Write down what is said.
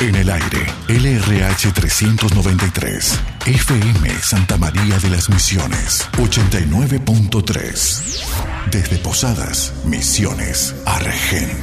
En el aire, LRH 393, FM Santa María de las Misiones, 89.3. Desde Posadas, Misiones, Argel.